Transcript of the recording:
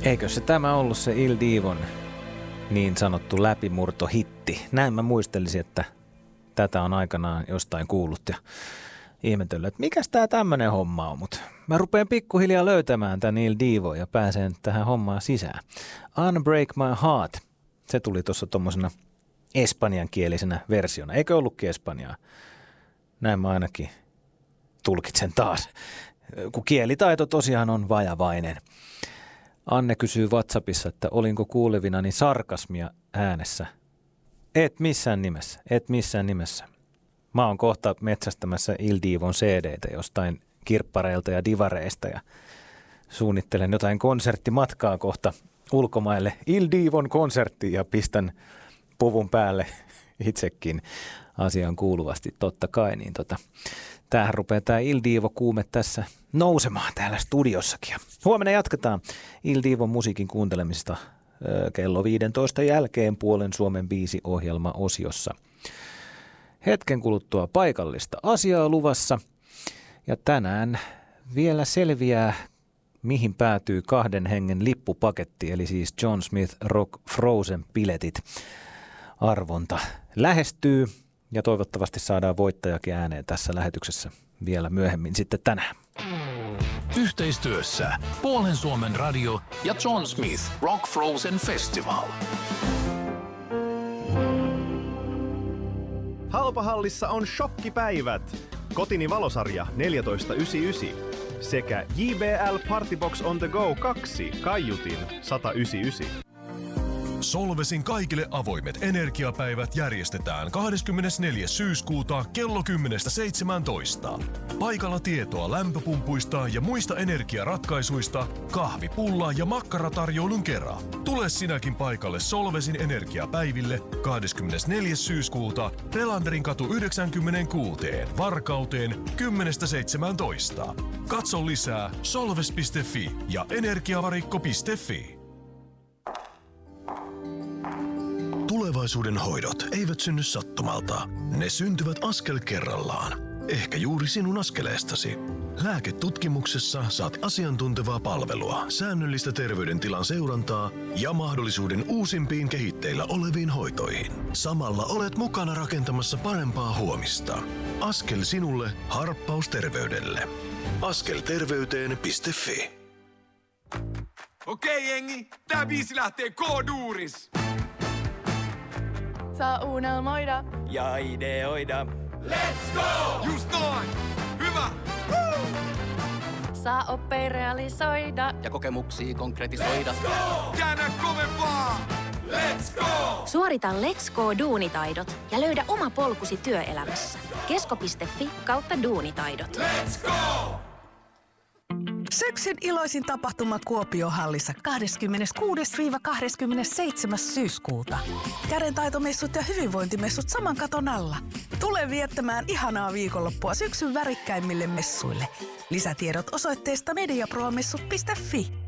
Eikö se tämä ollut se Il Divon niin sanottu läpimurtohitti? Näin mä muistelisin, että tätä on aikanaan jostain kuullut ja ihmetellyt, että mikäs tää tämmönen homma on, mutta mä rupean pikkuhiljaa löytämään tän Il Divo ja pääsen tähän hommaan sisään. Unbreak My Heart, se tuli tuossa tommosena espanjankielisenä versiona. Eikö ollutkin espanjaa? Näin mä ainakin tulkitsen taas, kun kielitaito tosiaan on vajavainen. Anne kysyy WhatsAppissa, että olinko kuulevinani sarkasmia äänessä. Et missään nimessä. Mä oon kohta metsästämässä Il Divon CD:tä jostain kirppareilta ja divareista ja suunnittelen jotain konserttimatkaa kohta ulkomaille. Il Divon konsertti ja pistän puvun päälle itsekin asiaan kuuluvasti totta kai. Niin tämähän rupeaa tämä Il Divo kuume tässä nousemaan täällä studiossakin. Huomenna jatketaan Il Divon musiikin kuuntelemisesta kello 15 jälkeen puolen Suomen biisi-ohjelma-osiossa. Hetken kuluttua paikallista asiaa luvassa ja tänään vielä selviää, mihin päätyy 2 hengen lippupaketti, eli siis John Smith Rock Frozen -biletit. Arvonta lähestyy ja toivottavasti saadaan voittajakin ääneen tässä lähetyksessä vielä myöhemmin sitten tänään. Yhteistyössä Puolen Suomen radio ja John Smith Rock Frozen Festival. Halpahallissa on shokkipäivät. Kotini valosarja 14,99 sekä JBL Partybox on the go 2 kaiutin 199. Solvesin kaikille avoimet energiapäivät järjestetään 24. syyskuuta kello 10.17. Paikalla tietoa lämpöpumpuista ja muista energiaratkaisuista, kahvipulla ja makkaratarjoulun kera. Tule sinäkin paikalle Solvesin energiapäiville 24. syyskuuta Relanderin katu 96 Varkauteen 10.17. Katso lisää solves.fi ja energiavarikko.fi. Tulevaisuuden hoidot eivät synny sattumalta. Ne syntyvät askel kerrallaan. Ehkä juuri sinun askeleestasi. Lääketutkimuksessa saat asiantuntevaa palvelua, säännöllistä terveydentilan seurantaa ja mahdollisuuden uusimpiin kehitteillä oleviin hoitoihin. Samalla olet mukana rakentamassa parempaa huomista. Askel sinulle, harppaus terveydelle. Askelterveyteen.fi. Okei jengi, tää biisi lähtee K-duuris. Saa unelmoida Ja ideoida. Let's go! Just noin! Hyvä! Woo! saa oppia realisoida ja kokemuksia konkretisoida. Let's go! Käännä kovempaa! Let's go! Suorita Let's Go -duunitaidot ja löydä oma polkusi työelämässä. Kesko.fi/duunitaidot. Let's go! Syksyn iloisin tapahtuma Kuopio-hallissa 26-27. syyskuuta. Kädentaitomessut ja hyvinvointimessut saman katon alla. Tule viettämään ihanaa viikonloppua syksyn värikkäimmille messuille. Lisätiedot osoitteesta mediapromessut.fi.